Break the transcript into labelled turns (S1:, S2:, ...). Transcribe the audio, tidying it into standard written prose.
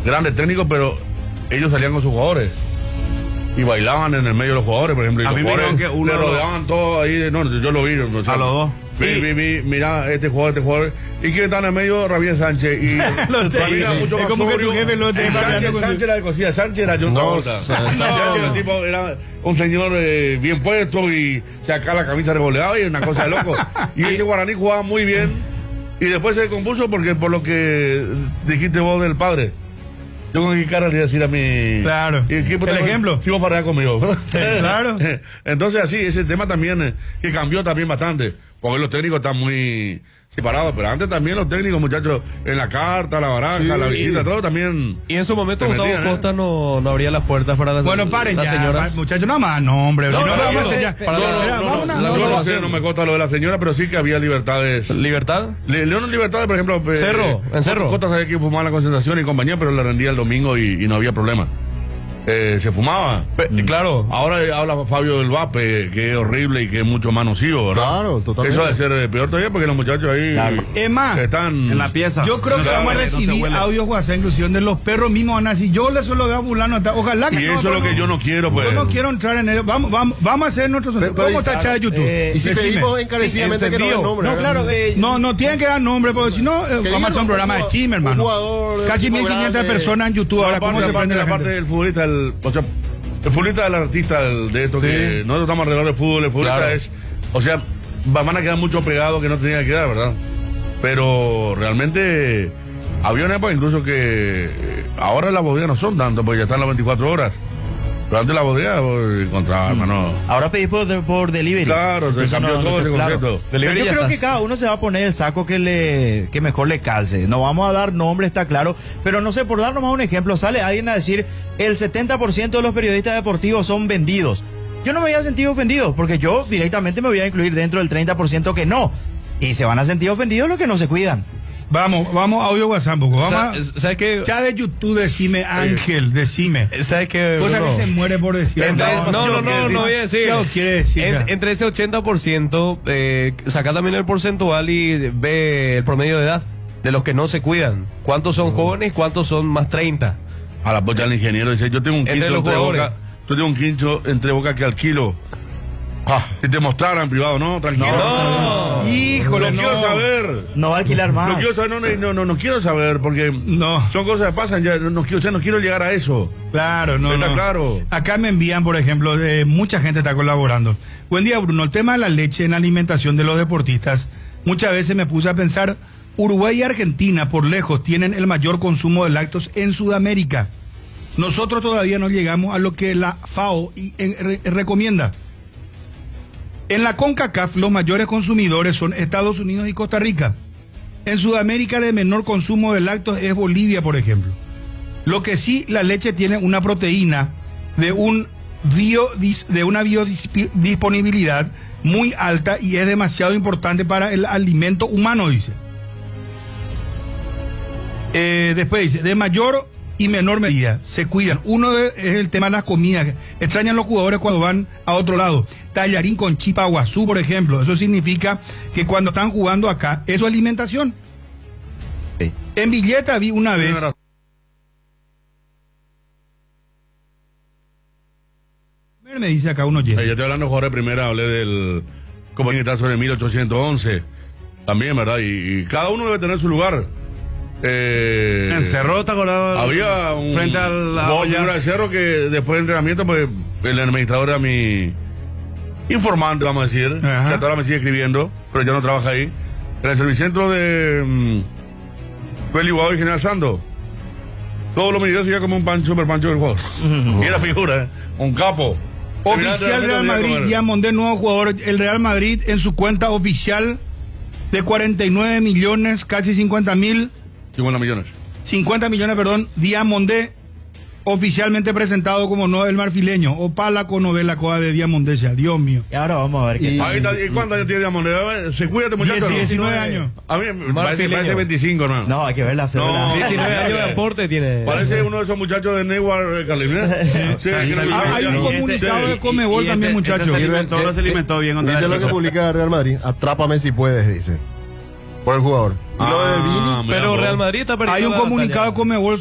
S1: grandes técnicos, pero ellos salían con sus jugadores y bailaban en el medio de los jugadores, por ejemplo. Y
S2: a
S1: los
S2: mí me dijeron que uno
S1: le rodeaban todo ahí. No, yo lo vi. No sé,
S2: a los dos.
S1: Vi, mira, este jugador. ¿Y quién está en el medio? Javier Sánchez. Y Javier mucho más sobrio. Sánchez era de cosilla. Sánchez era Sánchez era un señor bien puesto y saca la camisa revoleada y una cosa de loco. Y ese guaraní jugaba muy bien. Y después se compuso porque por lo que dijiste vos del padre. Yo con qué cara le iba a decir a mi...
S3: Claro.
S1: ¿El
S3: ejemplo?
S1: Si vos para allá conmigo.
S3: Claro.
S1: Entonces así, ese tema también que cambió también bastante. Porque los técnicos están muy separados. Pero antes también los técnicos, muchachos, en la carta, la baraja, sí, la visita, todo también...
S4: Y en su momento Gustavo Costa no abría las puertas para las
S3: Bueno, paren
S4: las
S3: ya,
S4: señoras.
S3: Muchachos, no más, no, hombre.
S1: No me consta lo de la señora, pero sí que había libertades.
S4: ¿Libertad?
S1: León Libertades, por ejemplo...
S4: En Cerro.
S1: Costa sabía que fumaba la concentración y compañía, pero le rendía el domingo y no había problema. Se fumaba.
S4: Claro.
S1: Ahora habla Fabio del Vape, que es horrible y que es mucho más nocivo, ¿verdad?
S5: Claro, totalmente.
S1: Eso debe ser peor todavía porque los muchachos ahí
S3: es más,
S1: están
S2: en la pieza.
S3: Yo creo que vamos a recibir audios WhatsApp, inclusive de los perros mismos van a decir, yo le solo veo a fulano, ojalá que
S1: y eso es lo que yo no quiero, pues.
S3: Yo no quiero entrar en ello. Vamos a hacer nuestros... ¿Cómo está chat de YouTube?
S5: Y si pedimos encarecidamente que no den nombre.
S3: No, claro. No tienen que dar nombre, porque si no, vamos a hacer un programa de chisme, hermano. Casi 1.500 personas en YouTube. Ahora, ¿cómo se prende la gente?
S1: Aparte del futbolista, el futbolista del artista de esto, que nosotros estamos alrededor del fútbol, el futbolista es, o sea, van a quedar mucho pegados que no tenían que quedar, ¿verdad? Pero realmente había una época incluso que ahora las bodegas no son tanto, porque ya están las 24 horas. Pero antes la bodega encontraba, hermano.
S6: Ahora pedís por delivery.
S1: Claro, se cambió todo ese concepto.
S6: Yo creo que cada uno se va a poner el saco que mejor le calce. No vamos a dar nombre, está claro. Pero no sé, por dar nomás un ejemplo, sale alguien a decir el 70% de los periodistas deportivos son vendidos. Yo no me había sentido ofendido, porque yo directamente me voy a incluir dentro del 30% que no. Y se van a sentir ofendidos los que no se cuidan.
S3: Vamos, audio WhatsApp, poco.
S4: ¿Sabes qué?
S3: Ya de YouTube, decime, Ángel, decime.
S4: ¿Sabes qué?
S3: Cosa que se muere por decir.
S4: No voy a decir.
S3: ¿Qué quiere decir?
S4: Entre ese 80%, saca también el porcentual y ve el promedio de edad de los que no se cuidan. ¿Cuántos son jóvenes? ¿Cuántos son más 30?
S1: A la pocha del ingeniero dice, yo tengo un quincho entre boca. Yo tengo un quincho entre boca que alquilo. Si te mostraran en privado, ¿no? Tranquilo.
S3: No. Híjole,
S1: no quiero saber.
S6: No va a alquilar más.
S1: No quiero saber, no quiero saber, porque son cosas que pasan ya. No quiero llegar a eso.
S3: Claro,
S1: Está claro.
S3: Acá me envían, por ejemplo, mucha gente está colaborando. Buen día, Bruno. El tema de la leche en la alimentación de los deportistas, muchas veces me puse a pensar, Uruguay y Argentina, por lejos, tienen el mayor consumo de lácteos en Sudamérica. Nosotros todavía no llegamos a lo que la FAO recomienda. En la CONCACAF los mayores consumidores son Estados Unidos y Costa Rica. En Sudamérica de menor consumo de lácteos es Bolivia, por ejemplo. Lo que sí, la leche tiene una proteína de una biodisponibilidad muy alta y es demasiado importante para el alimento humano, dice. Después dice, de mayor y menor medida se cuidan. Es el tema de las comidas. Extrañan los jugadores cuando van a otro lado. Tallarín con chipa guazú, por ejemplo. Eso significa que cuando están jugando acá, eso es alimentación. Sí. En Villeta vi una vez... Me dice acá uno
S1: yo estoy hablando de jugadores de primera, hablé del compañero sobre 1811 también, ¿verdad? Y cada uno debe tener su lugar.
S2: En Cerro, ¿te acordás?
S1: Había un
S2: frente a la olla
S1: de Cerro que después del entrenamiento, pues el administrador era mi informante, vamos a decir, que hasta ahora me sigue escribiendo, pero ya no trabaja ahí. En el servicentro de Félix Guado y General Sando, todos los militares iban como un super pancho del juego. Y era figura, un capo.
S3: Oficial Real Madrid, Diamondé, nuevo jugador. El Real Madrid en su cuenta oficial de 49 millones, casi 50 mil. 50 millones, perdón. Diamondé, oficialmente presentado como Nobel marfileño. Opala con novela coa de Diamondé, sea, Dios mío.
S6: Y ahora vamos a ver qué
S1: tal. ¿Y cuántos años tiene Diamondé? Se cuida este muchacho.
S3: 19 años.
S1: A mí me parece 25, ¿no?
S6: No, hay que ver la cédula.
S4: 19 años de aporte tiene.
S1: Parece uno de esos muchachos de Neymar, Carolina.
S3: Hay un comunicado de Comebol también, muchachos.
S2: Todo se alimentó bien.
S5: ¿Viste lo que publica Real Madrid? Atrápame si puedes, dice. Por el jugador.
S4: Pero Real Madrid está perdiendo.
S3: Hay un comunicado de Comebol